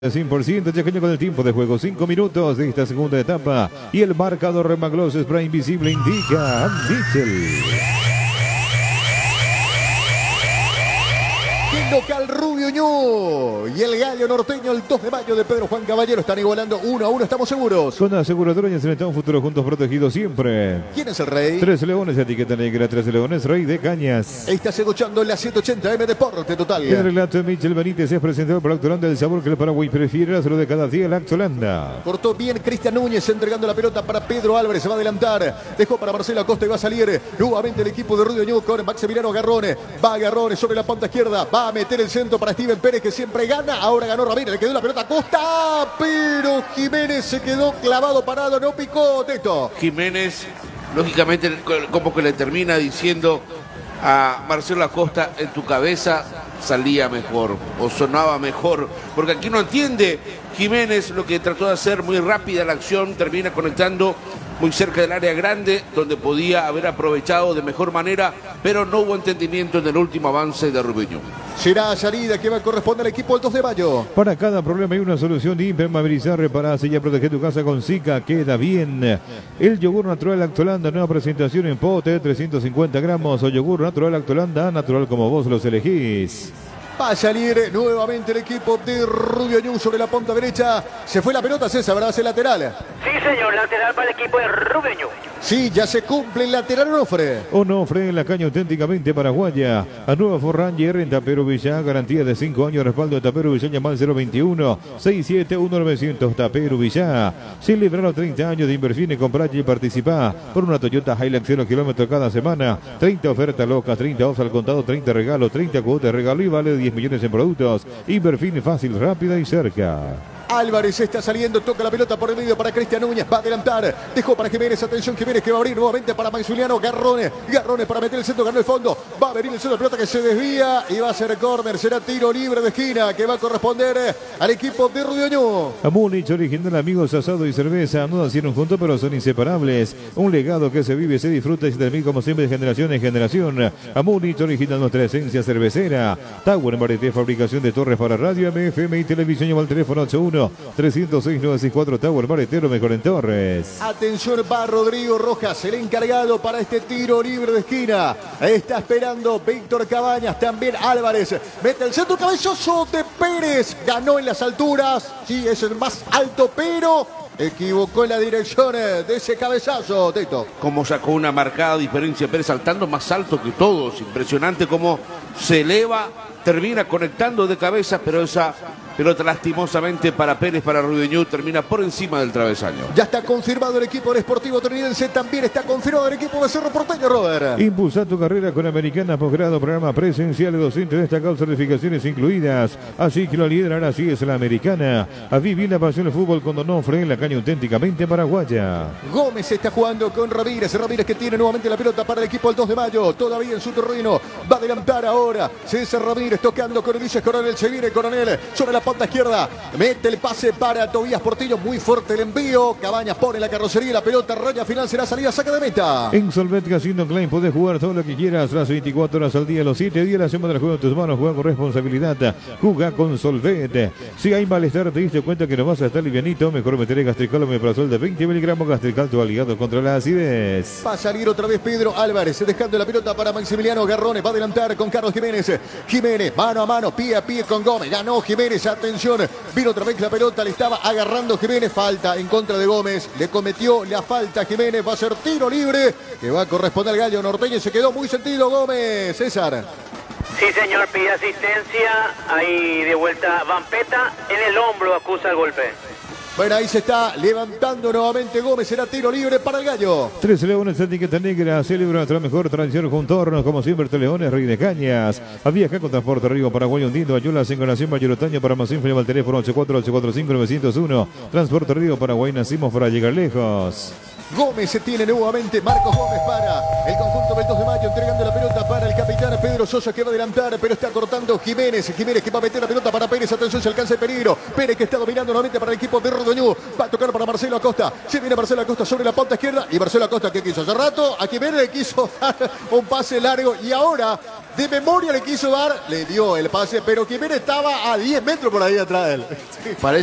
100%, Chacaño con el tiempo de juego, 5 minutos de esta segunda etapa y el marcador Remaglos Spray Invisible indica Mitchell. El local Rubio Ñu y el gallo norteño el 2 de mayo de Pedro Juan Caballero están igualando 1-1, estamos seguros. Con aseguradora y en un futuro juntos protegidos siempre. ¿Quién es el rey? Tres Leones, etiqueta negra, Tres Leones, Rey de Cañas. Estás escuchando la 180M Deporte Total. El relato de Mitchell Benítez es presentado por Lactolanda, el sabor que el Paraguay prefiere, hacerlo de cada día Lactolanda. Cortó bien Cristian Núñez entregando la pelota para Pedro Álvarez, se va a adelantar, dejó para Marcelo Acosta y va a salir nuevamente el equipo de Rubio Ñu con Maximiliano Garrone. Va Garrone sobre la punta izquierda, va a meter el centro para Steven Pérez que siempre gana, ahora ganó Ramírez, le quedó la pelota a Costa, pero Jiménez se quedó clavado, parado, no picó, Teto. Jiménez, lógicamente, como que le termina diciendo a Marcelo Acosta, en tu cabeza salía mejor o sonaba mejor, porque aquí no entiende Jiménez lo que trató de hacer, muy rápida la acción, termina conectando muy cerca del área grande, donde podía haber aprovechado de mejor manera, pero no hubo entendimiento en el último avance de Rubio Ñu. Será salida que va a corresponder al equipo del 2 de mayo. Para cada problema hay una solución. Impermeabilizar, reparar, sellar, proteger tu casa con Zika. Queda bien. El yogur natural Lactolanda, nueva presentación en pote, 350 gramos. O yogur natural Lactolanda, natural como vos los elegís. Va a salir nuevamente el equipo de Rubio Ñu sobre la punta derecha. Se fue la pelota, César, ¿verdad? Es lateral. Sí, señor, lateral para el equipo de Rubio Ñu. Sí, ya se cumple el lateral Onofre. Onofre en la caña auténticamente paraguaya. A Nueva Forranger en Tapero Villa. Garantía de 5 años. Respaldo de Tapero Villa. Llama al 021-671-900. Tapero Villa. Celebra los 30 años de inversión y comprar y participar por una Toyota Hilux 0 kilómetros cada semana. 30 ofertas locas, 30 off al contado, 30 regalos, 30 cuotas de regalo y vale 10 millones en productos. Inverfine fácil, rápida y cerca. Álvarez está saliendo, toca la pelota por el medio para Cristian Núñez, va a adelantar, dejó para Jiménez, atención Jiménez que va a abrir nuevamente para Maximiliano Garrone, Garrone para meter el centro, ganó el fondo, va a venir el centro de pelota que se desvía y va a ser córner, será tiro libre de esquina que va a corresponder al equipo de Rubio Ñu. A Múnich original, amigos, asado y cerveza, no nacieron juntos pero son inseparables, un legado que se vive, se disfruta y se termina como siempre de generación en generación. A Múnich original, nuestra esencia cervecera. Tower Varieté, fabricación de torres para radio, FM y televisión, llama al teléfono 81-306-964 Tower Maretero, mejor en Torres. Atención, va Rodrigo Rojas, el encargado para este tiro libre de esquina. Está esperando Víctor Cabañas, también Álvarez. Mete el centro, cabezazo de Pérez. Ganó en las alturas. Sí, es el más alto, pero equivocó en la dirección de ese cabezazo, Teto. Como sacó una marcada diferencia Pérez, saltando más alto que todos. Impresionante cómo se eleva, termina conectando de cabeza, pero esa pelota lastimosamente para Pérez, para Rubio Ñu, termina por encima del travesaño. Ya está confirmado el equipo del Sportivo Trinense, también está confirmado el equipo de Cerro Porteño, Robert. Impulsa tu carrera con Americana Posgrado, programa presencial de docentes destacados, certificaciones incluidas. Así que lo lideran, así es la Americana. A vivir la pasión del fútbol con Onofre en la caña auténticamente paraguaya. Gómez está jugando con Ramírez, Ramírez que tiene nuevamente la pelota para el equipo del 2 de mayo, todavía en su terreno, va a adelantar ahora César Ramírez tocando con Ulises Coronel, se viene Coronel sobre la punta izquierda, mete el pase para Tobías Portillo, muy fuerte el envío, Cabañas pone la carrocería, la pelota, raya final, será salida, saca de meta. En Solvet Casino Klein podés jugar todo lo que quieras, las 24 horas al día, los 7 días, la semana del juego en tus manos, juega con responsabilidad, juega con Solvet. Si hay malestar, te diste cuenta que no vas a estar livianito, mejor meter Gastricol o Omeprazol de 20 miligramos, Gastrical, tu aliado contra la acidez. Va a salir otra vez Pedro Álvarez, dejando la pelota para Maximiliano Garrone, va a adelantar con Carlos Jiménez, Jiménez, mano a mano, pie a pie con Gómez, ganó Jiménez, atención, vino otra vez la pelota, le estaba agarrando Jiménez, falta en contra de Gómez, le cometió la falta Jiménez, va a ser tiro libre, que va a corresponder al gallo norteño, se quedó muy sentido Gómez, César. Sí, señor, pide asistencia, ahí de vuelta Vampeta, en el hombro acusa el golpe. Bueno, ahí se está levantando nuevamente Gómez, será tiro libre para el gallo. Tres Leones, etiqueta negra, celebra nuestra mejor tradición junto a hornos, como siempre, Tres Leones, Rey de Cañas. Había acá con Transporte Río Paraguay hundiendo, Ayulas en Nación Mayorotaño, para más info, llama al teléfono 84845-901. Transporte Río Paraguay, nacimos para llegar lejos. Gómez se tiene nuevamente, Marcos Gómez para el conjunto del 2 de mayo, entregando la pelota para el capitán Pedro Sosa que va a adelantar, pero está cortando Jiménez, Jiménez que va a meter la pelota para Pérez, atención, se alcanza el peligro, Pérez que está dominando nuevamente para el equipo de Rubio Ñu, va a tocar para Marcelo Acosta, se viene Marcelo Acosta sobre la punta izquierda, y Marcelo Acosta que quiso hace rato, a Jiménez le quiso dar un pase largo, y ahora De memoria le quiso dar, le dio el pase, pero Jiménez estaba a 10 metros por ahí atrás de él. Parece